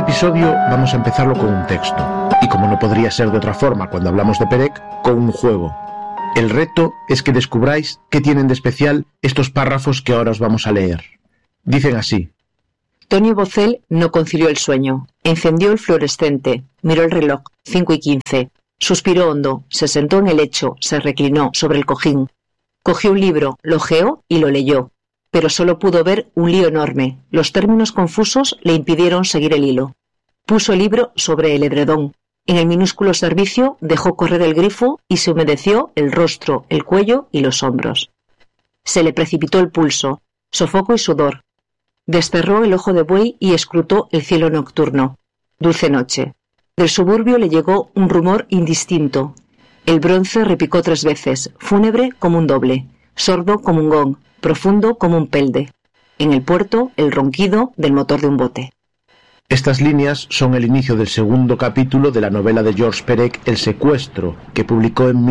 episodio vamos a empezarlo con un texto, y como no podría ser de otra forma cuando hablamos de Perec, con un juego. El reto es que descubráis qué tienen de especial estos párrafos que ahora os vamos a leer. Dicen así. Tony Bocel no concilió el sueño. Encendió el fluorescente, miró el reloj, 5:15. Suspiró hondo, se sentó en el lecho, se reclinó sobre el cojín. Cogió un libro, lo hojeó y lo leyó. Pero solo pudo ver un lío enorme. Los términos confusos le impidieron seguir el hilo. Puso el libro sobre el edredón. En el minúsculo servicio dejó correr el grifo y se humedeció el rostro, el cuello y los hombros. Se le precipitó el pulso, sofoco y sudor. Desterró el ojo de buey y escrutó el cielo nocturno. Dulce noche. Del suburbio le llegó un rumor indistinto. El bronce repicó 3 veces, fúnebre como un doble, sordo como un gong, profundo como un pelde. En el puerto, el ronquido del motor de un bote. Estas líneas son el inicio del segundo capítulo de la novela de Georges Perec, El secuestro, que publicó en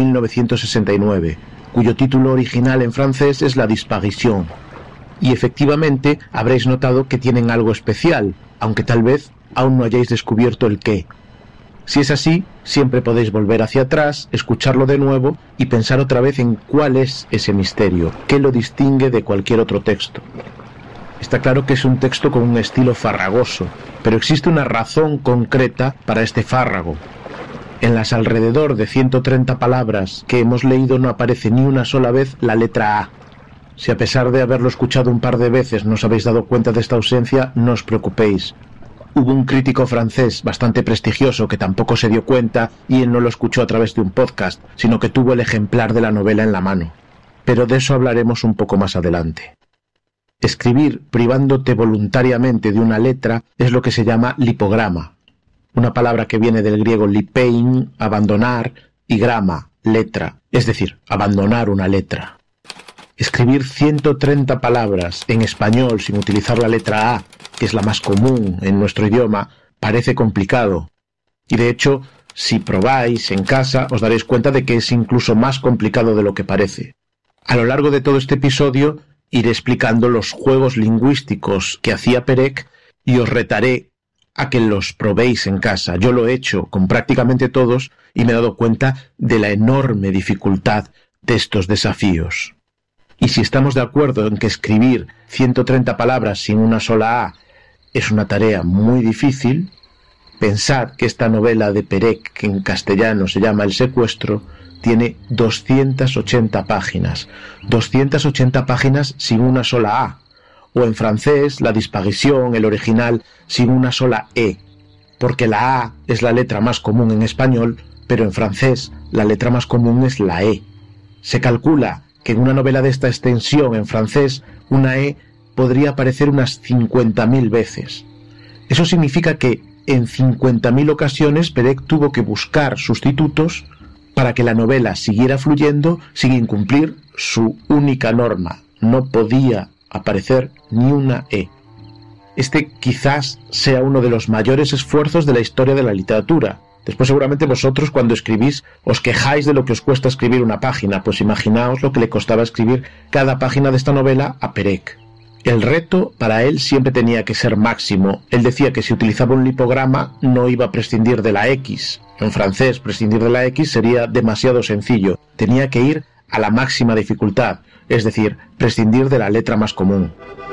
1969, cuyo título original en francés es La disparition. Y efectivamente habréis notado que tienen algo especial, aunque tal vez aún no hayáis descubierto el qué. Si es así, siempre podéis volver hacia atrás, escucharlo de nuevo y pensar otra vez en cuál es ese misterio, qué lo distingue de cualquier otro texto. Está claro que es un texto con un estilo farragoso, pero existe una razón concreta para este fárrago. En las alrededor de 130 palabras que hemos leído no aparece ni una sola vez la letra A. Si a pesar de haberlo escuchado un par de veces no os habéis dado cuenta de esta ausencia, no os preocupéis. Hubo un crítico francés bastante prestigioso que tampoco se dio cuenta y él no lo escuchó a través de un podcast, sino que tuvo el ejemplar de la novela en la mano. Pero de eso hablaremos un poco más adelante. Escribir privándote voluntariamente de una letra es lo que se llama lipograma, una palabra que viene del griego lipein, abandonar, y grama, letra, es decir, abandonar una letra. Escribir 130 palabras en español sin utilizar la letra A, que es la más común en nuestro idioma, parece complicado. Y de hecho, si probáis en casa, os daréis cuenta de que es incluso más complicado de lo que parece. A lo largo de todo este episodio, iré explicando los juegos lingüísticos que hacía Perec y os retaré a que los probéis en casa. Yo lo he hecho con prácticamente todos y me he dado cuenta de la enorme dificultad de estos desafíos. Y si estamos de acuerdo en que escribir 130 palabras sin una sola A es una tarea muy difícil, pensad que esta novela de Perec, que en castellano se llama El secuestro, tiene 280 páginas. 280 páginas sin una sola A. O en francés, La disparition, el original, sin una sola E. Porque la A es la letra más común en español, pero en francés la letra más común es la E. Se calcula que en una novela de esta extensión en francés, una E podría aparecer unas 50.000 veces. Eso significa que en 50.000 ocasiones Perec tuvo que buscar sustitutos para que la novela siguiera fluyendo sin incumplir su única norma. No podía aparecer ni una E. Este quizás sea uno de los mayores esfuerzos de la historia de la literatura. Después seguramente vosotros cuando escribís os quejáis de lo que os cuesta escribir una página, pues imaginaos lo que le costaba escribir cada página de esta novela a Perec. El reto para él siempre tenía que ser máximo. Él decía que si utilizaba un lipograma no iba a prescindir de la X. En francés prescindir de la X sería demasiado sencillo. Tenía que ir a la máxima dificultad, es decir, prescindir de la letra más común.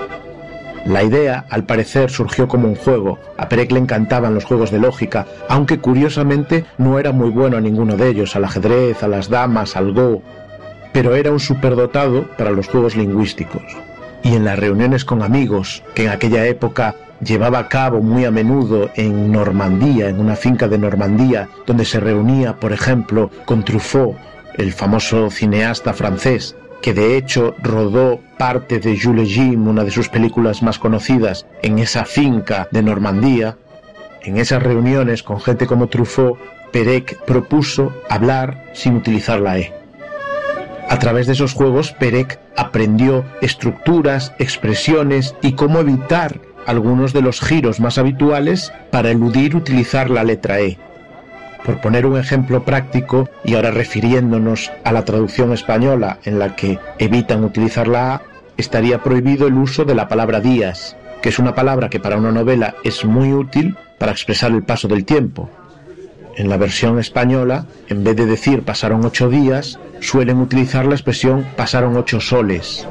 La idea, al parecer, surgió como un juego. A Perec le encantaban los juegos de lógica, aunque curiosamente no era muy bueno a ninguno de ellos, al ajedrez, a las damas, al go. Pero era un superdotado para los juegos lingüísticos. Y en las reuniones con amigos, que en aquella época llevaba a cabo muy a menudo en Normandía, en una finca de Normandía, donde se reunía, por ejemplo, con Truffaut, el famoso cineasta francés, que de hecho rodó parte de Jules Jim, una de sus películas más conocidas, en esa finca de Normandía. En esas reuniones con gente como Truffaut, Perec propuso hablar sin utilizar la E. A través de esos juegos, Perec aprendió estructuras, expresiones y cómo evitar algunos de los giros más habituales para eludir utilizar la letra E. Por poner un ejemplo práctico, y ahora refiriéndonos a la traducción española en la que evitan utilizar la A, estaría prohibido el uso de la palabra días. que es una palabra que para una novela es muy útil para expresar el paso del tiempo. En la versión española, en vez de decir pasaron 8 días, suelen utilizar la expresión pasaron 8 soles.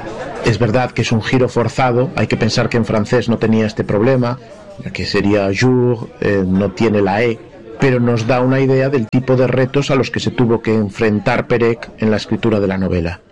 Es verdad que es un giro forzado, hay que pensar que en francés no tenía este problema, ya que sería jour, no tiene la E, pero nos da una idea del tipo de retos a los que se tuvo que enfrentar Perec en la escritura de la novela.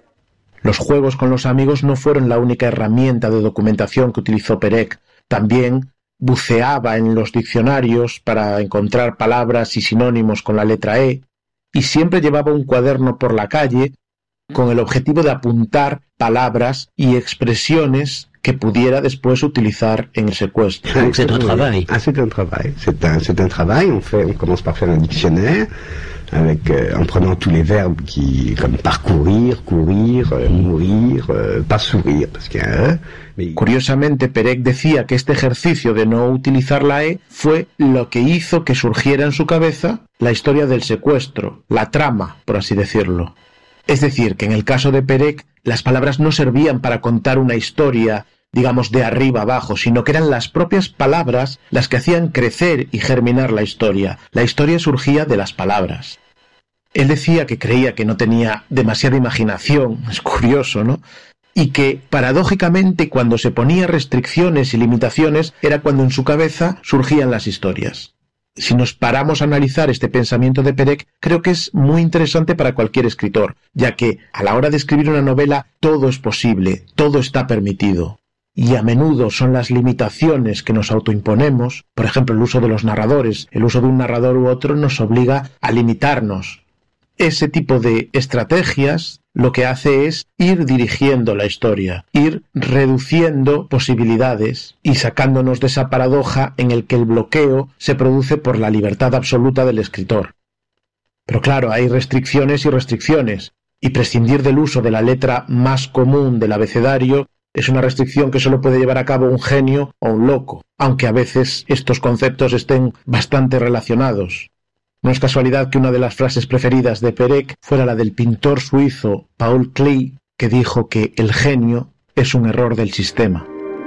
Los juegos con los amigos no fueron la única herramienta de documentación que utilizó Perec. También buceaba en los diccionarios para encontrar palabras y sinónimos con la letra E, y siempre llevaba un cuaderno por la calle con el objetivo de apuntar palabras y expresiones que pudiera después utilizar en el secuestro. C'est un travail. C'est un travail. C'est un travail. On commence par faire un dictionnaire avec en prenant tous les verbes comme parcourir, courir, mourir, pas sourire parce qu'il y a un Curiosamente, Perec decía que este ejercicio de no utilizar la E fue lo que hizo que surgiera en su cabeza la historia del secuestro, la trama, por así decirlo. Es decir, que en el caso de Perec, las palabras no servían para contar una historia, digamos, de arriba abajo, sino que eran las propias palabras las que hacían crecer y germinar la historia. La historia surgía de las palabras. Él decía que creía que no tenía demasiada imaginación, es curioso, ¿no? Y que, paradójicamente, cuando se ponía restricciones y limitaciones, era cuando en su cabeza surgían las historias. Si nos paramos a analizar este pensamiento de Perec, creo que es muy interesante para cualquier escritor, ya que, a la hora de escribir una novela, todo es posible, todo está permitido. Y a menudo son las limitaciones que nos autoimponemos, por ejemplo, el uso de los narradores, el uso de un narrador u otro nos obliga a limitarnos. Ese tipo de estrategias lo que hace es ir dirigiendo la historia, ir reduciendo posibilidades y sacándonos de esa paradoja en el que el bloqueo se produce por la libertad absoluta del escritor. Pero claro, hay restricciones y restricciones, y prescindir del uso de la letra más común del abecedario es una restricción que solo puede llevar a cabo un genio o un loco, aunque a veces estos conceptos estén bastante relacionados. No es casualidad que una de las frases preferidas de Perec fuera la del pintor suizo Paul Klee, que dijo que el genio es un error del sistema.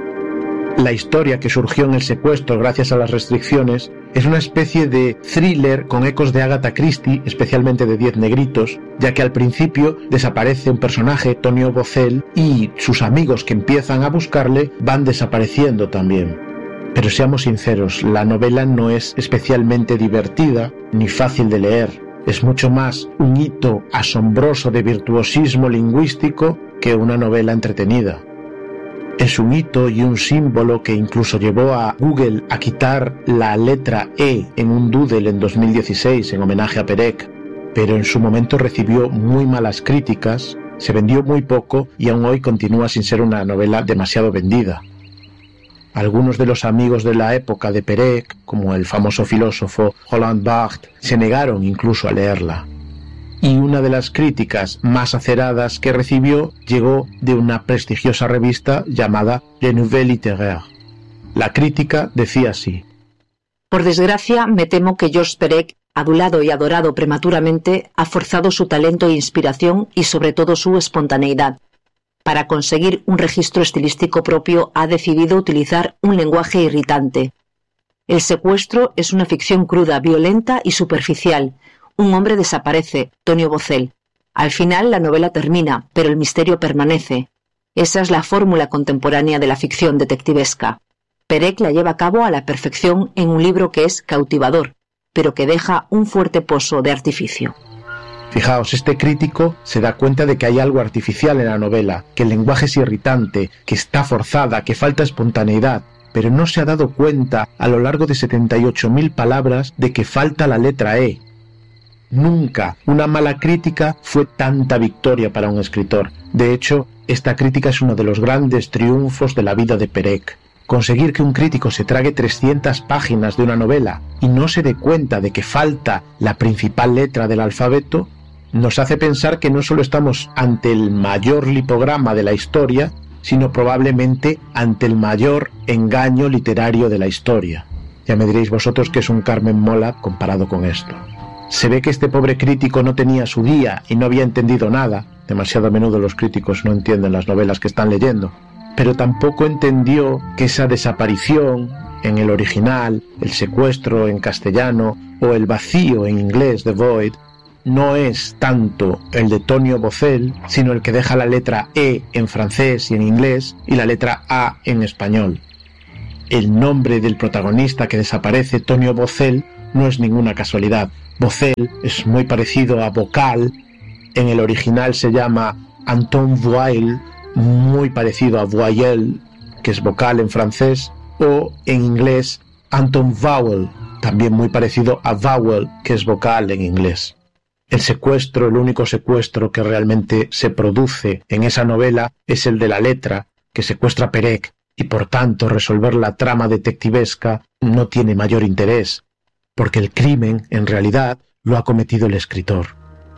La historia que surgió en el secuestro gracias a las restricciones es una especie de thriller con ecos de Agatha Christie, especialmente de 10 negritos, ya que al principio desaparece un personaje, Tonio Bocel, y sus amigos que empiezan a buscarle van desapareciendo también. Pero seamos sinceros, la novela no es especialmente divertida ni fácil de leer. Es mucho más un hito asombroso de virtuosismo lingüístico que una novela entretenida. Es un hito y un símbolo que incluso llevó a Google a quitar la letra E en un doodle en 2016 en homenaje a Perec, pero en su momento recibió muy malas críticas, se vendió muy poco y aún hoy continúa sin ser una novela demasiado vendida. Algunos de los amigos de la época de Perec, como el famoso filósofo Roland Barthes, se negaron incluso a leerla. Y una de las críticas más aceradas que recibió llegó de una prestigiosa revista llamada Le Nouveau Littéraire. La crítica decía así: Por desgracia, me temo que Georges Perec, adulado y adorado prematuramente, ha forzado su talento e inspiración y sobre todo su espontaneidad. Para conseguir un registro estilístico propio ha decidido utilizar un lenguaje irritante. El secuestro es una ficción cruda, violenta y superficial. Un hombre desaparece, Tonio Bocel. Al final la novela termina, pero el misterio permanece. Esa es la fórmula contemporánea de la ficción detectivesca. Perec la lleva a cabo a la perfección en un libro que es cautivador, pero que deja un fuerte pozo de artificio. Fijaos, este crítico se da cuenta de que hay algo artificial en la novela, que el lenguaje es irritante, que está forzada, que falta espontaneidad, pero no se ha dado cuenta a lo largo de 78.000 palabras de que falta la letra E. Nunca una mala crítica fue tanta victoria para un escritor. De hecho, esta crítica es uno de los grandes triunfos de la vida de Perec. Conseguir que un crítico se trague 300 páginas de una novela y no se dé cuenta de que falta la principal letra del alfabeto nos hace pensar que no solo estamos ante el mayor lipograma de la historia, sino probablemente ante el mayor engaño literario de la historia. Ya me diréis vosotros que es un Carmen Mola comparado con esto. Se ve que este pobre crítico no tenía su día y no había entendido nada. Demasiado a menudo los críticos no entienden las novelas que están leyendo. pero tampoco entendió que esa desaparición en el original, el secuestro en castellano o el vacío en inglés, The Void, no es tanto el de Tonio Bozel, sino el que deja la letra E en francés y en inglés y la letra A en español. El nombre del protagonista que desaparece, Tonio Bozel, no es ninguna casualidad. Bozel es muy parecido a vocal, en el original se llama Anton Voile, muy parecido a voyelle, que es vocal en francés, o en inglés Anton Vowel, también muy parecido a vowel, que es vocal en inglés. El secuestro, el único secuestro que realmente se produce en esa novela es el de la letra, que secuestra a Perec, y por tanto resolver la trama detectivesca no tiene mayor interés, porque el crimen, en realidad, lo ha cometido el escritor.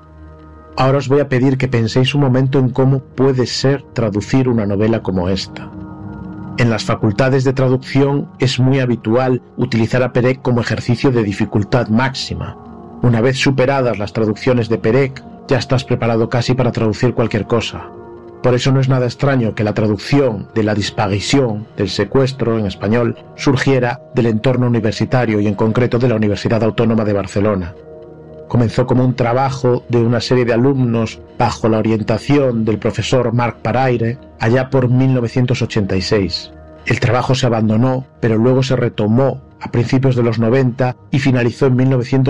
Ahora os voy a pedir que penséis un momento en cómo puede ser traducir una novela como esta. En las facultades de traducción es muy habitual utilizar a Perec como ejercicio de dificultad máxima. Una vez superadas las traducciones de Perec, ya estás preparado casi para traducir cualquier cosa. Por eso no es nada extraño que la traducción de la disparición, del secuestro en español, surgiera del entorno universitario y en concreto de la Universidad Autónoma de Barcelona. Comenzó como un trabajo de una serie de alumnos bajo la orientación del profesor Marc Paraire allá por 1986. El trabajo se abandonó, pero luego se retomó a principios de los 90 y finalizó en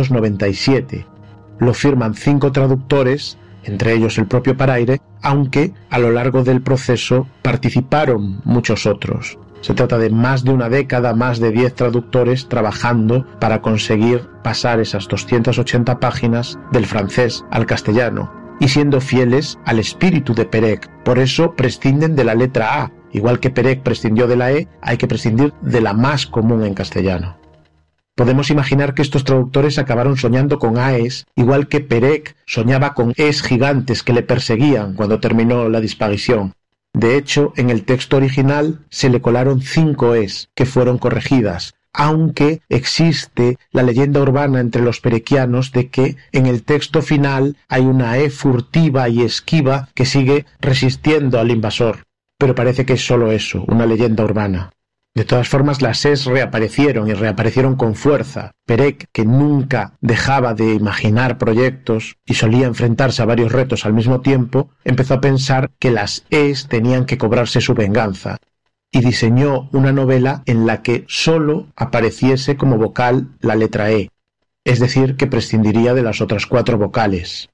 1997. Lo firman 5 traductores, entre ellos el propio Paraire, aunque a lo largo del proceso participaron muchos otros. Se trata de más de una década, más de 10 traductores trabajando para conseguir pasar esas 280 páginas del francés al castellano y siendo fieles al espíritu de Perec. Por eso prescinden de la letra A. Igual que Perec prescindió de la E, hay que prescindir de la más común en castellano. Podemos imaginar que estos traductores acabaron soñando con AES, igual que Perec soñaba con Es gigantes que le perseguían cuando terminó la disparición. De hecho, en el texto original se le colaron 5 Es, que fueron corregidas, aunque existe la leyenda urbana entre los perequianos de que en el texto final hay una E furtiva y esquiva que sigue resistiendo al invasor. Pero parece que es solo eso, una leyenda urbana. De todas formas, las Es reaparecieron y reaparecieron con fuerza. Perec, que nunca dejaba de imaginar proyectos y solía enfrentarse a varios retos al mismo tiempo, empezó a pensar que las Es tenían que cobrarse su venganza y diseñó una novela en la que solo apareciese como vocal la letra E, es decir, que prescindiría de las otras 4 vocales.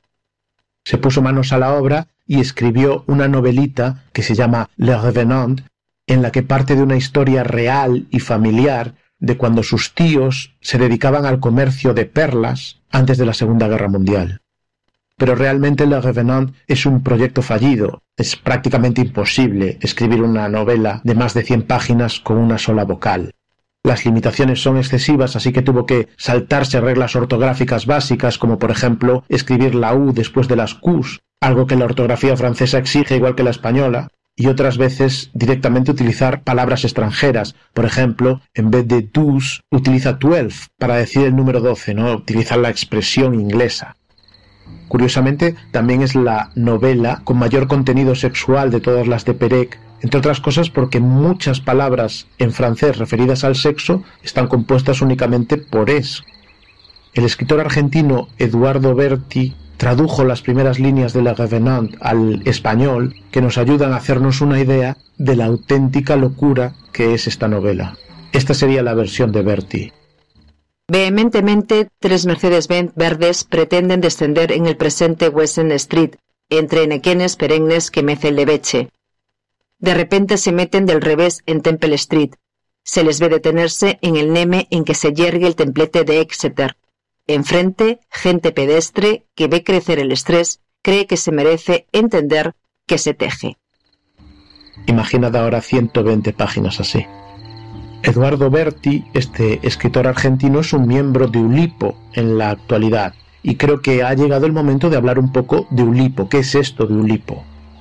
Se puso manos a la obra y escribió una novelita que se llama Le Revenant, en la que parte de una historia real y familiar de cuando sus tíos se dedicaban al comercio de perlas antes de la Segunda Guerra Mundial. Pero realmente Le Revenant es un proyecto fallido. Es prácticamente imposible escribir una novela de más de 100 páginas con una sola vocal. Las limitaciones son excesivas, así que tuvo que saltarse reglas ortográficas básicas, como por ejemplo escribir la U después de las Qs, algo que la ortografía francesa exige igual que la española, y otras veces directamente utilizar palabras extranjeras. Por ejemplo, en vez de 12, utiliza 12 para decir el número 12, ¿no? Utiliza la expresión inglesa. Curiosamente, también es la novela con mayor contenido sexual de todas las de Perec, entre otras cosas porque muchas palabras en francés referidas al sexo están compuestas únicamente por es. El escritor argentino Eduardo Berti tradujo las primeras líneas de La Revenant al español que nos ayudan a hacernos una idea de la auténtica locura que es esta novela. Esta sería la versión de Berti. Vehementemente, 3 Mercedes-Benz verdes pretenden descender en el presente Wesen Street, entre nequenes perennes que mece el leveche. De repente se meten del revés en Temple Street. Se les ve detenerse en el neme en que se yergue el templete de Exeter. Enfrente, gente pedestre que ve crecer el estrés, cree que se merece entender que se teje. Imaginad ahora 120 páginas así. Eduardo Berti, este escritor argentino, es un miembro de Ulipo en la actualidad y creo que ha llegado el momento de hablar un poco de Ulipo. ¿Qué es esto de Ulipo?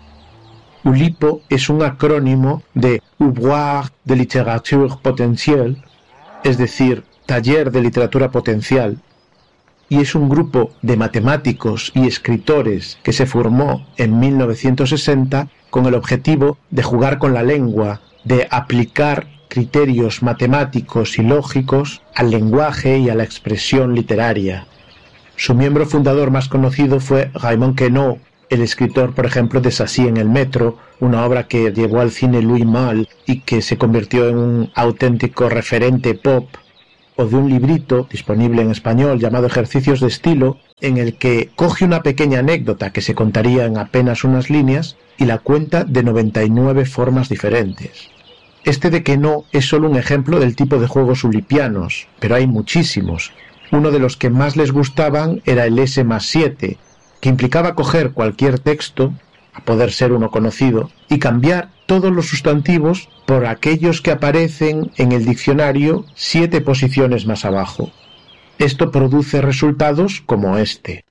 Ulipo es un acrónimo de Ouvroir de Littérature Potentielle, es decir, Taller de Literatura Potencial, y es un grupo de matemáticos y escritores que se formó en 1960 con el objetivo de jugar con la lengua, de aplicar criterios matemáticos y lógicos al lenguaje y a la expresión literaria. Su miembro fundador más conocido fue Raymond Queneau, el escritor, por ejemplo, de Sassy en el metro, una obra que llevó al cine Louis Malle y que se convirtió en un auténtico referente pop, o de un librito disponible en español llamado Ejercicios de estilo, en el que coge una pequeña anécdota que se contaría en apenas unas líneas y la cuenta de 99 formas diferentes. Este de Queneau es solo un ejemplo del tipo de juegos ulipianos, pero hay muchísimos. Uno de los que más les gustaban era el S+7, que implicaba coger cualquier texto, a poder ser uno conocido, y cambiar todos los sustantivos por aquellos que aparecen en el diccionario 7 posiciones más abajo. Esto produce resultados como este.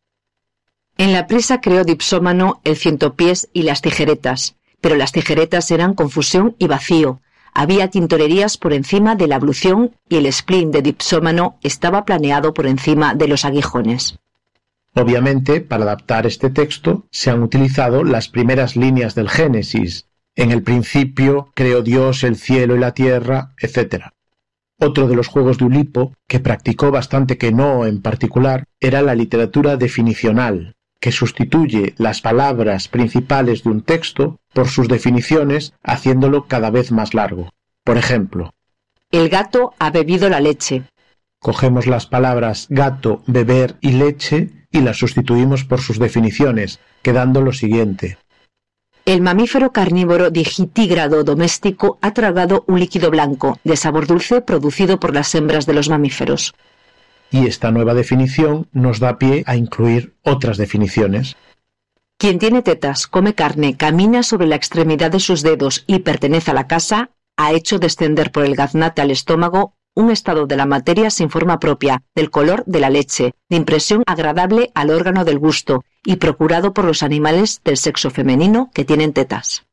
En la prisa creó Dipsómano el cientopiés y las tijeretas, pero las tijeretas eran confusión y vacío. Había tintorerías por encima de la ablución y el spleen de Dipsómano estaba planeado por encima de los aguijones. Obviamente, para adaptar este texto, se han utilizado las primeras líneas del Génesis. En el principio creó Dios el cielo y la tierra, etc. Otro de los juegos de Ulipo, que practicó bastante Queneau en particular, era la literatura definicional, que sustituye las palabras principales de un texto por sus definiciones, haciéndolo cada vez más largo. Por ejemplo, el gato ha bebido la leche. Cogemos las palabras gato, beber y leche y las sustituimos por sus definiciones, quedando lo siguiente. El mamífero carnívoro digitígrado doméstico ha tragado un líquido blanco, de sabor dulce, producido por las hembras de los mamíferos. Y esta nueva definición nos da pie a incluir otras definiciones. Quien tiene tetas, come carne, camina sobre la extremidad de sus dedos y pertenece a la casa, ha hecho descender por el gaznate al estómago un estado de la materia sin forma propia, del color de la leche, de impresión agradable al órgano del gusto y procurado por los animales del sexo femenino que tienen tetas.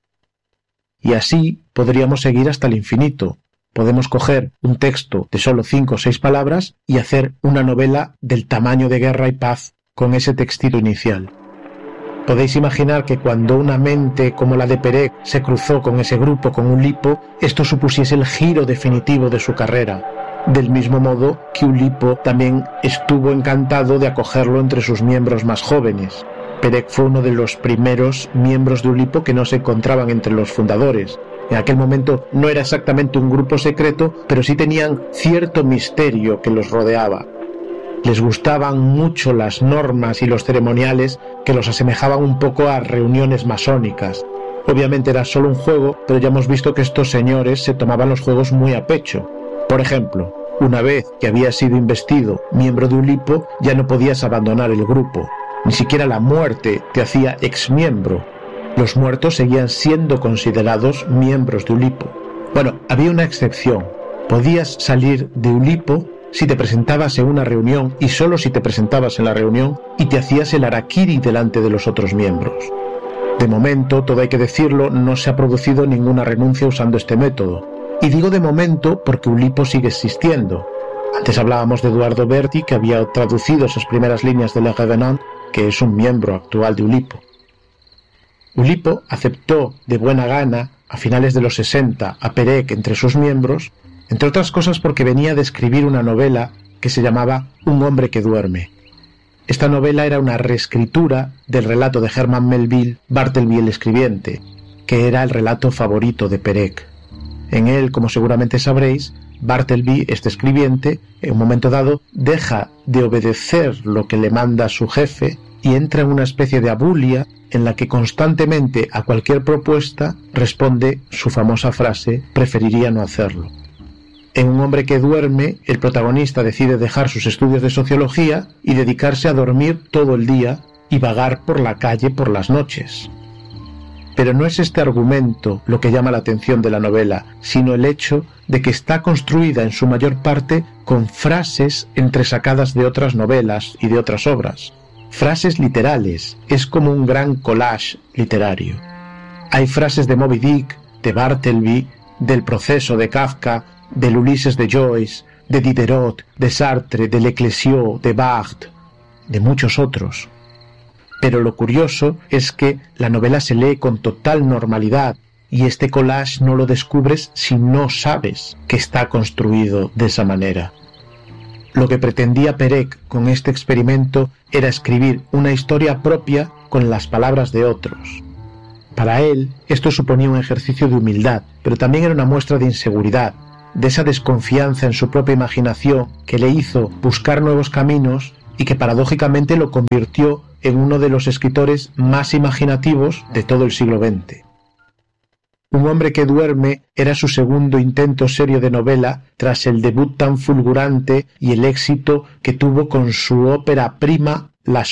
Y así podríamos seguir hasta el infinito. Podemos coger un texto de solo 5 o 6 palabras y hacer una novela del tamaño de Guerra y Paz con ese textito inicial. Podéis imaginar que cuando una mente como la de Perec se cruzó con ese grupo, con Ulipo, esto supusiese el giro definitivo de su carrera. Del mismo modo que Ulipo también estuvo encantado de acogerlo entre sus miembros más jóvenes. Perec fue uno de los primeros miembros de Ulipo que no se encontraban entre los fundadores. En aquel momento no era exactamente un grupo secreto, pero sí tenían cierto misterio que los rodeaba. Les gustaban mucho las normas y los ceremoniales que los asemejaban un poco a reuniones masónicas. Obviamente era solo un juego, pero ya hemos visto que estos señores se tomaban los juegos muy a pecho. Por ejemplo, una vez que habías sido investido miembro de Ulipo, ya no podías abandonar el grupo. Ni siquiera la muerte te hacía exmiembro. Los muertos seguían siendo considerados miembros de Ulipo. Bueno, había una excepción. Podías salir de Ulipo si te presentabas en una reunión y solo si te presentabas en la reunión y te hacías el harakiri delante de los otros miembros. De momento, todo hay que decirlo, no se ha producido ninguna renuncia usando este método. Y digo de momento porque Ulipo sigue existiendo. Antes hablábamos de Eduardo Berti, que había traducido esas primeras líneas de Le Revenant, que es un miembro actual de Ulipo. Ulipo aceptó de buena gana, a finales de los 60, a Perec entre sus miembros, entre otras cosas porque venía de escribir una novela que se llamaba Un hombre que duerme. Esta novela era una reescritura del relato de Herman Melville, Bartleby el escribiente, que era el relato favorito de Perec. En él, como seguramente sabréis, Bartleby, este escribiente, en un momento dado, deja de obedecer lo que le manda su jefe y entra en una especie de abulia en la que constantemente a cualquier propuesta responde su famosa frase «preferiría no hacerlo». En Un hombre que duerme, el protagonista decide dejar sus estudios de sociología y dedicarse a dormir todo el día y vagar por la calle por las noches. Pero no es este argumento lo que llama la atención de la novela, sino el hecho de que está construida en su mayor parte con frases entresacadas de otras novelas y de otras obras. Frases literales, es como un gran collage literario. Hay frases de Moby Dick, de Bartleby, del Proceso de Kafka, del Ulises de Joyce, de Diderot, de Sartre, de Leclésio, de Barthes, de muchos otros. Pero lo curioso es que la novela se lee con total normalidad y este collage no lo descubres si no sabes que está construido de esa manera. Lo que pretendía Perec con este experimento era escribir una historia propia con las palabras de otros. Para él, esto suponía un ejercicio de humildad, pero también era una muestra de inseguridad, de esa desconfianza en su propia imaginación que le hizo buscar nuevos caminos y que paradójicamente lo convirtió en uno de los escritores más imaginativos de todo el siglo XX. Un hombre que duerme era su segundo intento serio de novela tras el debut tan fulgurante y el éxito que tuvo con su ópera prima Las